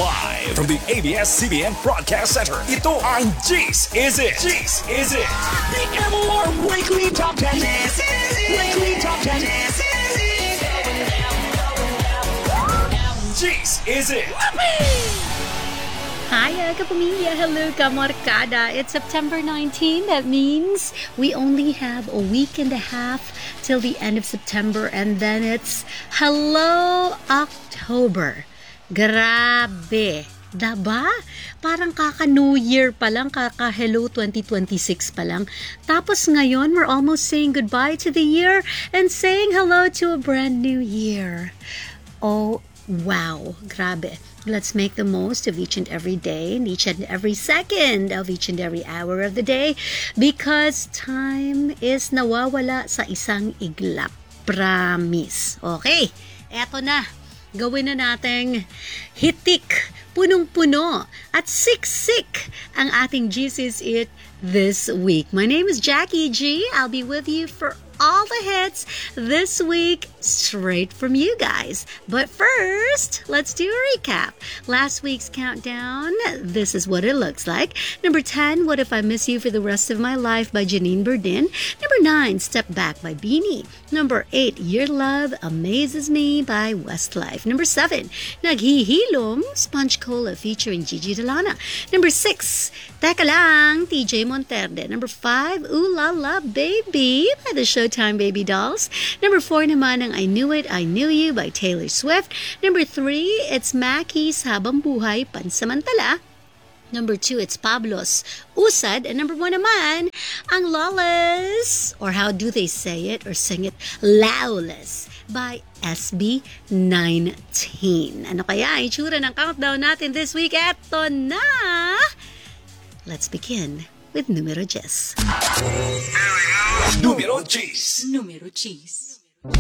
Live from the ABS-CBN Broadcast Center, ito ang G's Is It? G's Is It? The MOR Weekly Top 10. Weekly Top 10. G's Is It? Hiya, kapamilya. Hello, kamarkada. It's September 19. That means we only have a week and a half till the end of September, and then it's Hello October. Grabe. Diba? Parang kaka-New Year pa lang, kaka-Hello 2026 pa lang. Tapos ngayon, we're almost saying goodbye to the year and saying hello to a brand new year. Oh, wow. Grabe. Let's make the most of each and every day and each and every second of each and every hour of the day because time is nawawala sa isang iglap. Promise. Okay, eto na. Gawin na nating hitik, punong-puno, at siksik ang ating GC's It this week. My name is Jackie G. I'll be with you for all the hits this week straight from you guys. But first, let's do a recap. Last week's countdown, this is what it looks like. Number 10, What If I Miss You for the Rest of My Life by Janine Burdin. Number 9, Step Back by Beanie. Number 8, Your Love Amazes Me by Westlife. Number 7, Naghihilom, Sponge Cola featuring Gigi Delana. Number 6, Teka Lang, TJ Monterde. Number 5, Ooh La La Baby by the Showtime Baby Dolls. Number 4 naman ang I Knew It, I Knew You by Taylor Swift. Number 3, it's Mackie's Habang Buhay, Pansamantala. Number 2, it's Pablo's Usad. And number 1 naman, ang Lawless, or how do they say it or sing it, Lawless by SB19. Ano kaya ang itsura ng countdown natin this week? Eto na! Let's begin with Numero 10. Numero G's. Numero cheese.